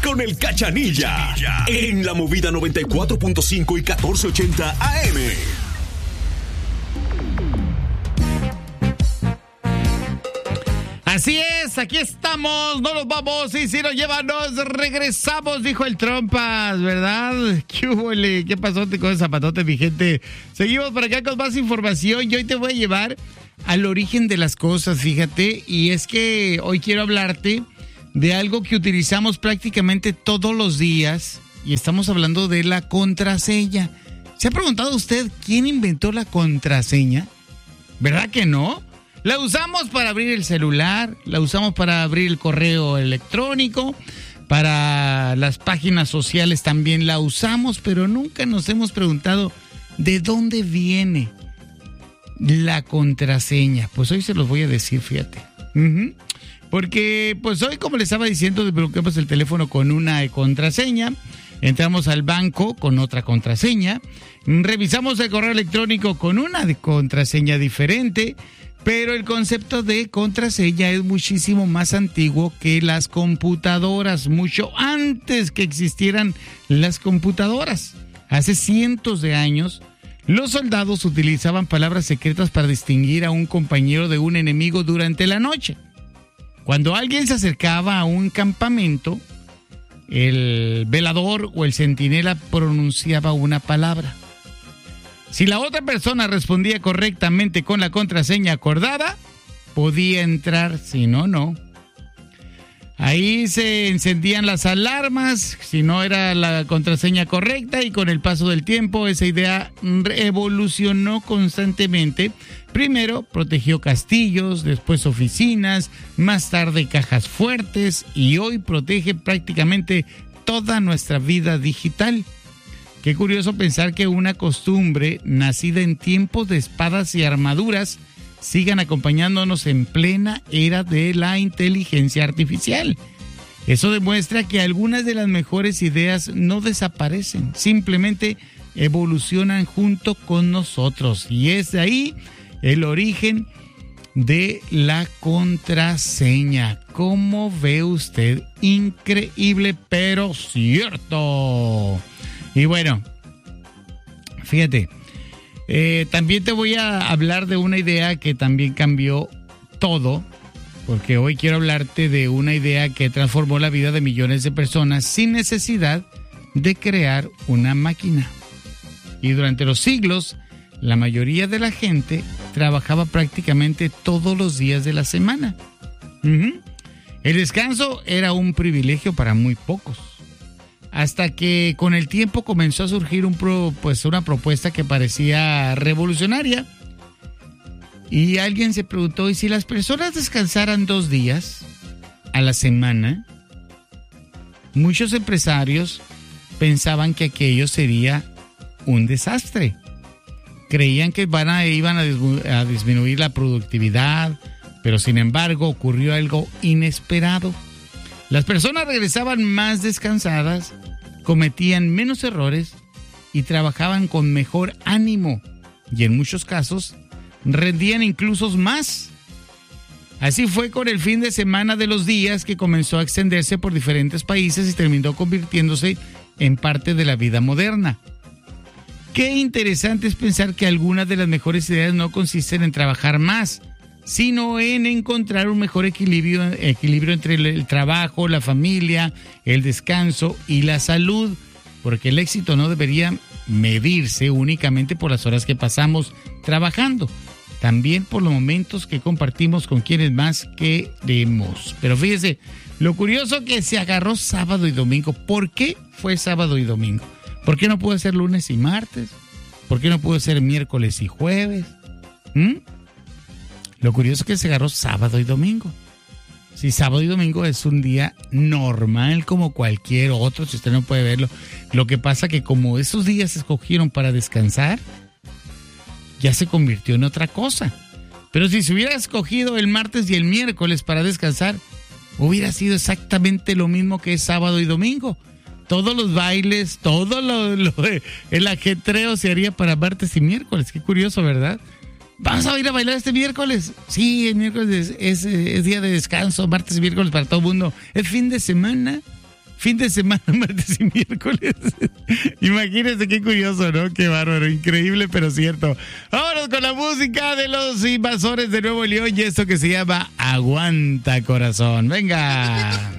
con el Cachanilla en la Movida 94.5 y 1480 AM. Así es, aquí estamos, no nos vamos y si nos llevan nos regresamos, dijo el Trompas, ¿verdad? ¿Qué huele? ¿Qué pasó con el zapatote, mi gente? Seguimos por acá con más información y hoy te voy a llevar al origen de las cosas, fíjate, y es que hoy quiero hablarte de algo que utilizamos prácticamente todos los días y estamos hablando de la contraseña. ¿Se ha preguntado usted quién inventó la contraseña? ¿Verdad que no? La usamos para abrir el celular, la usamos para abrir el correo electrónico, para las páginas sociales también la usamos, pero nunca nos hemos preguntado de dónde viene la contraseña. Pues hoy se los voy a decir, fíjate. Porque pues hoy, como les estaba diciendo, desbloqueamos el teléfono con una contraseña, entramos al banco con otra contraseña, revisamos el correo electrónico con una contraseña diferente. Pero el concepto de contraseña es muchísimo más antiguo que las computadoras, mucho antes que existieran las computadoras. Hace cientos de años, los soldados utilizaban palabras secretas para distinguir a un compañero de un enemigo durante la noche. Cuando alguien se acercaba a un campamento, el velador o el centinela pronunciaba una palabra. Si la otra persona respondía correctamente con la contraseña acordada, podía entrar, si no, no. Ahí se encendían las alarmas, si no era la contraseña correcta, y con el paso del tiempo esa idea evolucionó constantemente. Primero protegió castillos, después oficinas, más tarde cajas fuertes y hoy protege prácticamente toda nuestra vida digital. Qué curioso pensar que una costumbre nacida en tiempos de espadas y armaduras sigan acompañándonos en plena era de la inteligencia artificial. Eso demuestra que algunas de las mejores ideas no desaparecen, simplemente evolucionan junto con nosotros. Y es de ahí el origen de la contraseña. ¿Cómo ve usted? Increíble, pero cierto. Y bueno, fíjate, también te voy a hablar de una idea que también cambió todo, porque hoy quiero hablarte de una idea que transformó la vida de millones de personas sin necesidad de crear una máquina. Y durante los siglos, la mayoría de la gente trabajaba prácticamente todos los días de la semana. El descanso era un privilegio para muy pocos. Hasta que con el tiempo comenzó a surgir una propuesta que parecía revolucionaria. Y alguien se preguntó, ¿y si las personas descansaran 2 días a la semana? Muchos empresarios pensaban que aquello sería un desastre. Creían que iban a disminuir la productividad, pero sin embargo ocurrió algo inesperado. Las personas regresaban más descansadas, cometían menos errores y trabajaban con mejor ánimo. Y en muchos casos, rendían incluso más. Así fue con el fin de semana de los días que comenzó a extenderse por diferentes países y terminó convirtiéndose en parte de la vida moderna. Qué interesante es pensar que algunas de las mejores ideas no consisten en trabajar más, sino en encontrar un mejor equilibrio entre el trabajo, la familia, el descanso y la salud, porque el éxito no debería medirse únicamente por las horas que pasamos trabajando, también por los momentos que compartimos con quienes más queremos. Pero fíjese, lo curioso que se agarró sábado y domingo. ¿Por qué fue sábado y domingo? ¿Por qué no pudo ser lunes y martes? ¿Por qué no pudo ser miércoles y jueves? Lo curioso es que se agarró sábado y domingo. Si sábado y domingo es un día normal como cualquier otro, si usted no puede verlo. Lo que pasa que como esos días se escogieron para descansar, ya se convirtió en otra cosa. Pero si se hubiera escogido el martes y el miércoles para descansar, hubiera sido exactamente lo mismo que es sábado y domingo. Todos los bailes, el ajetreo se haría para martes y miércoles. Qué curioso, ¿verdad? ¿Vamos a ir a bailar este miércoles? Sí, el miércoles es día de descanso, martes y miércoles para todo el mundo. Es fin de semana. fin de semana, martes y miércoles. Imagínense qué curioso, ¿no? Qué bárbaro, increíble, pero cierto. Vámonos con la música de los Invasores de Nuevo León y esto que se llama Aguanta Corazón. Venga.